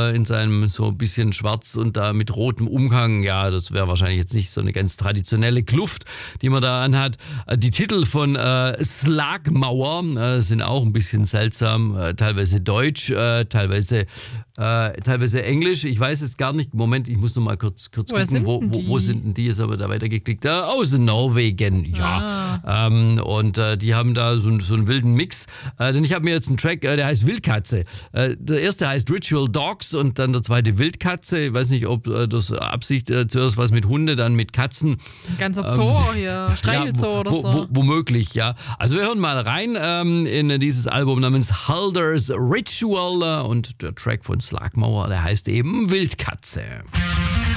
in seinem so ein bisschen schwarz und da mit rotem Umhang. Ja, das wäre wahrscheinlich jetzt nicht so eine ganz traditionelle Kluft, die man da anhat. Die Titel von Slagmauer sind auch ein bisschen seltsam, teilweise deutsch, teilweise Englisch. Ich weiß jetzt gar nicht, Moment, ich muss noch mal kurz gucken, wo sind denn die? Jetzt aber da weitergeklickt. Aus Norwegen, ja. Und die haben da so einen wilden Mix. Denn ich habe mir jetzt einen Track, der heißt Wildkatze. Der erste heißt Ritual Dogs und dann der zweite Wildkatze. Ich weiß nicht, ob das Absicht zuerst was mit Hunde, dann mit Katzen. Ein ganzer Zoo hier, Streichelzoo oder so. Womöglich, ja. Also wir hören mal rein in dieses Album namens Halder's Ritual und der Track von Slagmauer, der heißt eben Wildkatze.